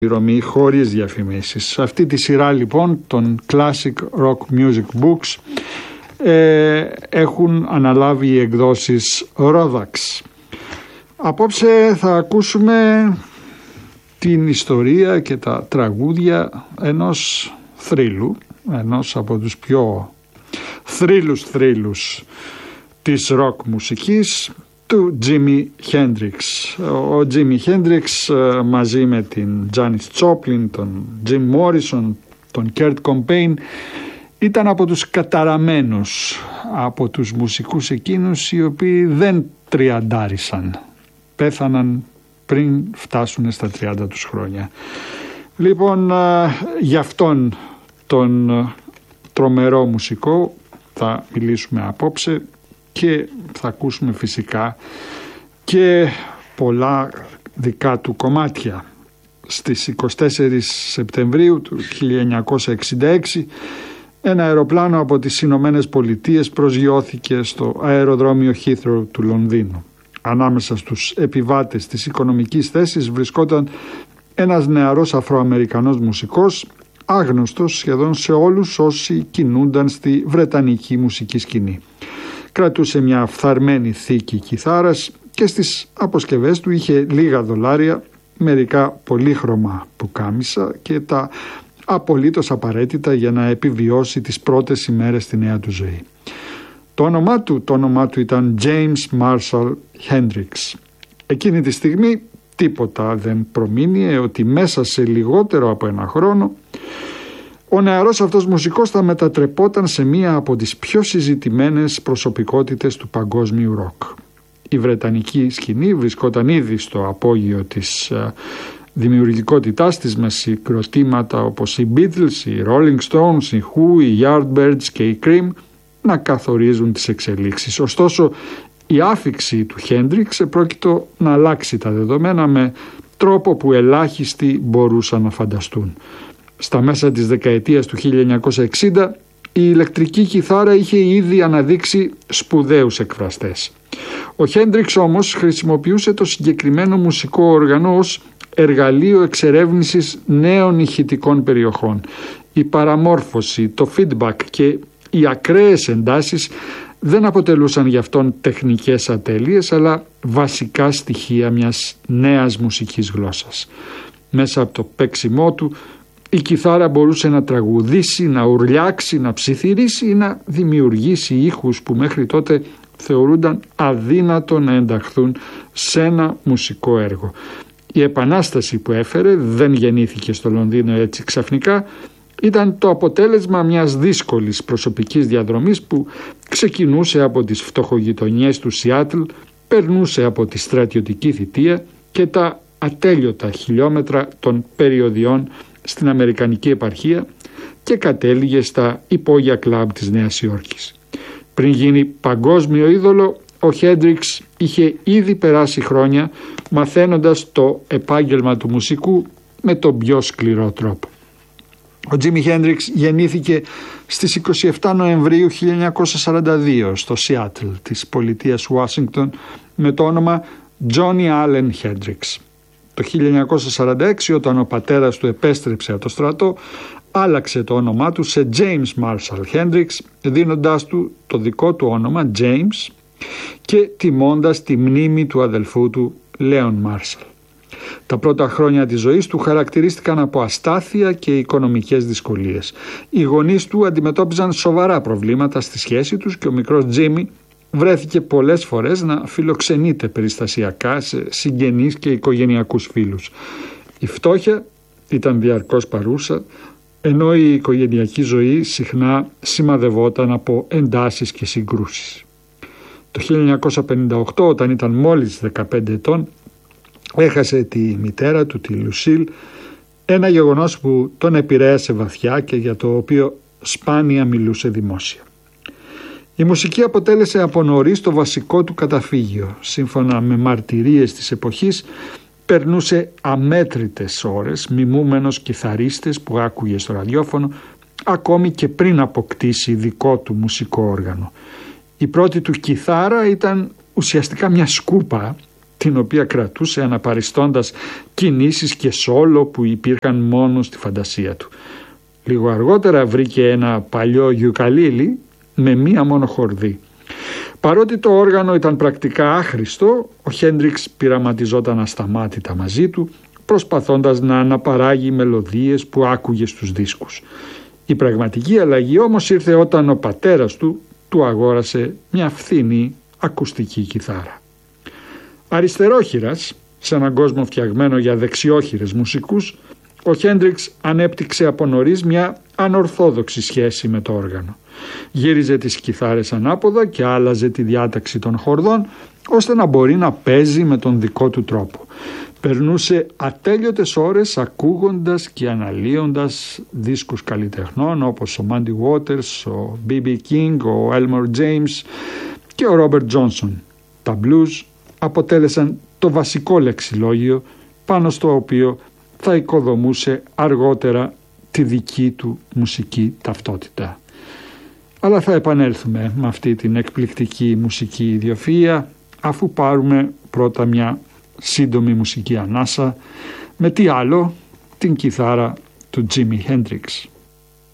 Ρωμή χωρίς διαφημίσεις. Σε αυτή τη σειρά λοιπόν των Classic Rock Music Books έχουν αναλάβει οι εκδόσεις Rodax. Απόψε θα ακούσουμε την ιστορία και τα τραγούδια ενός θρύλου, ενός από τους πιο θρύλους της ροκ μουσικής, του Jimi Hendrix. Ο Jimi Hendrix μαζί με την Janis Joplin, τον Jim Morrison, τον Kurt Cobain ήταν από τους καταραμένους, από τους μουσικούς εκείνους οι οποίοι δεν τριαντάρισαν, πέθαναν πριν φτάσουν στα 30 τους χρόνια. Λοιπόν, για αυτόν τον τρομερό μουσικό θα μιλήσουμε απόψε και θα ακούσουμε φυσικά και πολλά δικά του κομμάτια. Στις 24 Σεπτεμβρίου του 1966 ένα αεροπλάνο από τις Ηνωμένες Πολιτείες προσγειώθηκε στο αεροδρόμιο Heathrow του Λονδίνου. Ανάμεσα στους επιβάτες της οικονομικής θέσης βρισκόταν ένας νεαρός Αφροαμερικανός μουσικός, άγνωστος σχεδόν σε όλους όσοι κινούνταν στη βρετανική μουσική σκηνή. Κρατούσε μια φθαρμένη θήκη κιθάρας και στις αποσκευές του είχε λίγα δολάρια, μερικά πολύχρωμα πουκάμισα και τα απολύτως απαραίτητα για να επιβιώσει τις πρώτες ημέρες στη νέα του ζωή. Το όνομά του ήταν James Marshall Hendrix. Εκείνη τη στιγμή τίποτα δεν προμήνυε ότι μέσα σε λιγότερο από ένα χρόνο ο νεαρός αυτός μουσικός θα μετατρεπόταν σε μία από τις πιο συζητημένες προσωπικότητες του παγκόσμιου ροκ. Η βρετανική σκηνή βρισκόταν ήδη στο απόγειο της δημιουργικότητάς της με συγκροτήματα όπως οι Beatles, οι Rolling Stones, οι Who, οι Yardbirds και οι Cream να καθορίζουν τις εξελίξεις. Ωστόσο, η άφιξη του Hendrix επρόκειτο να αλλάξει τα δεδομένα με τρόπο που ελάχιστοι μπορούσαν να φανταστούν. Στα μέσα της δεκαετίας του 1960 η ηλεκτρική κιθάρα είχε ήδη αναδείξει σπουδαίους εκφραστές. Ο Hendrix όμως χρησιμοποιούσε το συγκεκριμένο μουσικό όργανο ως εργαλείο εξερεύνησης νέων ηχητικών περιοχών. Η παραμόρφωση, το feedback και οι ακραίες εντάσεις δεν αποτελούσαν γι' αυτόν τεχνικές ατέλειες, αλλά βασικά στοιχεία μιας νέας μουσικής γλώσσας. Μέσα από το παίξιμό του η κιθάρα μπορούσε να τραγουδήσει, να ουρλιάξει, να ψιθυρίσει ή να δημιουργήσει ήχους που μέχρι τότε θεωρούνταν αδύνατο να ενταχθούν σε ένα μουσικό έργο. Η επανάσταση που έφερε δεν γεννήθηκε στο Λονδίνο έτσι ξαφνικά, ήταν το αποτέλεσμα μιας δύσκολης προσωπικής διαδρομής που ξεκινούσε από τις φτωχογειτονιές του Σιάτλ, περνούσε από τη στρατιωτική θητεία και τα ατέλειωτα χιλιόμετρα των περιοδιών στην Αμερικανική επαρχία και κατέληγε στα υπόγεια κλαμπ της Νέας Υόρκης. Πριν γίνει παγκόσμιο είδωλο, ο Χέντριξ είχε ήδη περάσει χρόνια μαθαίνοντας το επάγγελμα του μουσικού με τον πιο σκληρό τρόπο. Ο Τζίμι Χέντριξ γεννήθηκε στις 27 Νοεμβρίου 1942 στο Σιάτλ της πολιτείας Ουάσιγκτον με το όνομα Τζόνι Άλεν Χέντριξ. Το 1946, όταν ο πατέρας του επέστρεψε από το στρατό, άλλαξε το όνομά του σε James Marshall Hendrix, δίνοντάς του το δικό του όνομα James και τιμώντας τη μνήμη του αδελφού του Λέον Μάρσαλ. Τα πρώτα χρόνια της ζωής του χαρακτηρίστηκαν από αστάθεια και οικονομικές δυσκολίες. Οι γονείς του αντιμετώπιζαν σοβαρά προβλήματα στη σχέση τους και ο μικρός Τζίμι βρέθηκε πολλές φορές να φιλοξενείται περιστασιακά σε συγγενείς και οικογενειακούς φίλους. Η φτώχεια ήταν διαρκώς παρούσα, ενώ η οικογενειακή ζωή συχνά σημαδευόταν από εντάσεις και συγκρούσεις. Το 1958, όταν ήταν μόλις 15 ετών, έχασε τη μητέρα του, τη Λουσίλ, ένα γεγονός που τον επηρέασε βαθιά και για το οποίο σπάνια μιλούσε δημόσια. Η μουσική αποτέλεσε από νωρίς το βασικό του καταφύγιο. Σύμφωνα με μαρτυρίες της εποχής, περνούσε αμέτρητες ώρες μιμούμενος κιθαρίστες που άκουγε στο ραδιόφωνο, ακόμη και πριν αποκτήσει δικό του μουσικό όργανο. Η πρώτη του κιθάρα ήταν ουσιαστικά μια σκούπα την οποία κρατούσε αναπαριστώντας κινήσεις και σόλο που υπήρχαν μόνο στη φαντασία του. Λίγο αργότερα βρήκε ένα παλιό γιουκαλίλι με μία μόνο χορδή. Παρότι το όργανο ήταν πρακτικά άχρηστο, ο Χέντριξ πειραματιζόταν ασταμάτητα μαζί του, προσπαθώντας να αναπαράγει μελωδίες που άκουγε στους δίσκους. Η πραγματική αλλαγή όμως ήρθε όταν ο πατέρας του αγόρασε μια φθηνή ακουστική κιθάρα. Αριστερόχειρας, σε έναν κόσμο φτιαγμένο για δεξιόχειρες μουσικούς, ο Χέντριξ ανέπτυξε από νωρίς μια ανορθόδοξη σχέση με το όργανο. Γύριζε τις κιθάρες ανάποδα και άλλαζε τη διάταξη των χορδών, ώστε να μπορεί να παίζει με τον δικό του τρόπο. Περνούσε ατέλειωτες ώρες ακούγοντας και αναλύοντας δίσκους καλλιτεχνών όπως ο Muddy Waters, ο B.B. King, ο Elmore James και ο Robert Johnson. Τα blues αποτέλεσαν το βασικό λεξιλόγιο πάνω στο οποίο θα οικοδομούσε αργότερα τη δική του μουσική ταυτότητα. Αλλά θα επανέλθουμε με αυτή την εκπληκτική μουσική ιδιοφυΐα αφού πάρουμε πρώτα μια σύντομη μουσική ανάσα με τι άλλο την κιθάρα του Jimi Hendrix.